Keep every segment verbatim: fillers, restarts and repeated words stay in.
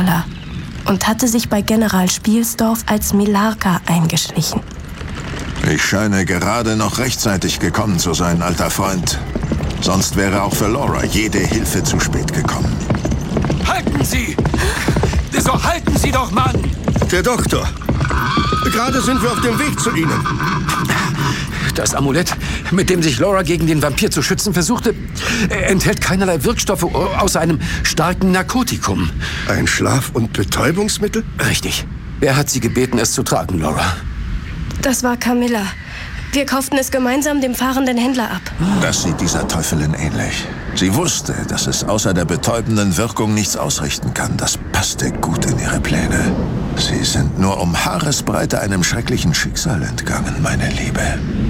Mercala und hatte sich bei General Spielsdorf als Milarca eingeschlichen. Ich scheine gerade noch rechtzeitig gekommen zu sein, alter Freund. Sonst wäre auch für Laura jede Hilfe zu spät gekommen. Halten Sie! So halten Sie doch, Mann! Der Doktor. Gerade sind wir auf dem Weg zu Ihnen. Das Amulett, mit dem sich Laura gegen den Vampir zu schützen versuchte, enthält keinerlei Wirkstoffe außer einem starken Narkotikum. Ein Schlaf- und Betäubungsmittel? Richtig. Wer hat Sie gebeten, es zu tragen, Laura? Das war Camilla. Wir kauften es gemeinsam dem fahrenden Händler ab. Das sieht dieser Teufelin ähnlich. Sie wusste, dass es außer der betäubenden Wirkung nichts ausrichten kann. Das passte gut in ihre Pläne. Sie sind nur um Haaresbreite einem schrecklichen Schicksal entgangen, meine Liebe.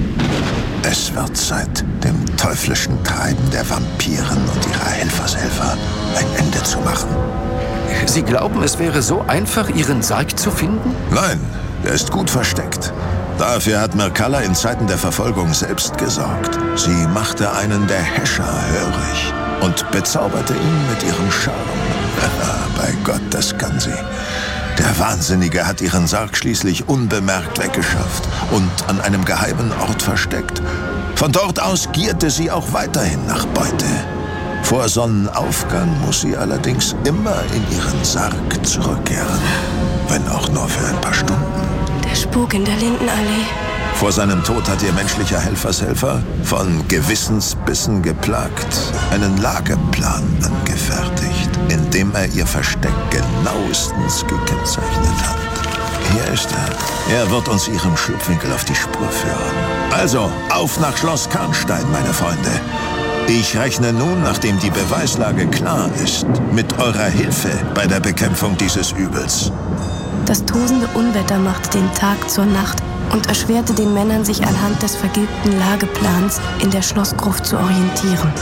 Es wird Zeit, dem teuflischen Treiben der Vampiren und ihrer Helfershelfer ein Ende zu machen. Sie glauben, es wäre so einfach, Ihren Sarg zu finden? Nein, er ist gut versteckt. Dafür hat Mercala in Zeiten der Verfolgung selbst gesorgt. Sie machte einen der Häscher hörig und bezauberte ihn mit ihrem Charme. Bei Gott, das kann sie. Der Wahnsinnige hat ihren Sarg schließlich unbemerkt weggeschafft und an einem geheimen Ort versteckt. Von dort aus gierte sie auch weiterhin nach Beute. Vor Sonnenaufgang muss sie allerdings immer in ihren Sarg zurückkehren, wenn auch nur für ein paar Stunden. Der Spuk in der Lindenallee. Vor seinem Tod hat ihr menschlicher Helfershelfer, von Gewissensbissen geplagt, einen Lageplan angefertigt, in dem er ihr Versteck genauestens gekennzeichnet hat. Hier ist er. Er wird uns ihrem Schlupfwinkel auf die Spur führen. Also, auf nach Schloss Karnstein, meine Freunde. Ich rechne nun, nachdem die Beweislage klar ist, mit eurer Hilfe bei der Bekämpfung dieses Übels. Das tosende Unwetter machte den Tag zur Nacht und erschwerte den Männern, sich anhand des vergilbten Lageplans in der Schlossgruft zu orientieren.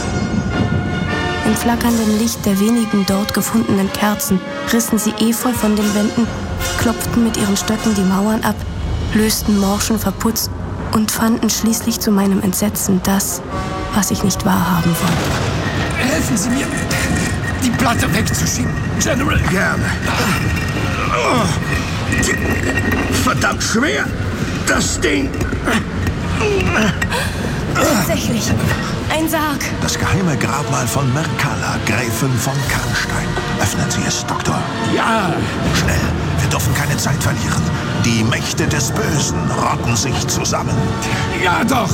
Im flackernden Licht der wenigen dort gefundenen Kerzen rissen sie Efeu von den Wänden, klopften mit ihren Stöcken die Mauern ab, lösten morschen Verputz und fanden schließlich zu meinem Entsetzen das, was ich nicht wahrhaben wollte. Helfen Sie mir, die Platte wegzuschieben, General. Gerne. Oh, verdammt schwer, das Ding. Tatsächlich, ein Sarg. Das geheime Grabmal von Mercala, Gräfin von Karnstein. Öffnen Sie es, Doktor. Ja. Schnell, wir dürfen keine Zeit verlieren. Die Mächte des Bösen rotten sich zusammen. Ja, doch.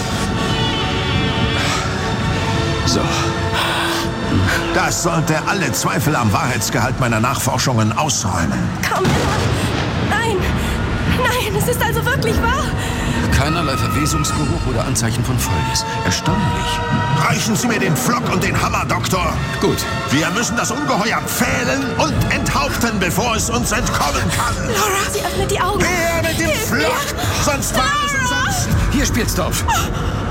So. Das sollte alle Zweifel am Wahrheitsgehalt meiner Nachforschungen ausräumen. Carmilla! Nein! Nein, es ist also wirklich wahr! Keinerlei Verwesungsgeruch oder Anzeichen von Fäulnis. Erstaunlich. Reichen Sie mir den Pflock und den Hammer, Doktor. Gut. Wir müssen das Ungeheuer pfählen und enthaupten, bevor es uns entkommen kann. Laura, sie öffnet die Augen. Her mit dem Pflock, sonst verreisen Sie uns. Hier, Spielsdorf.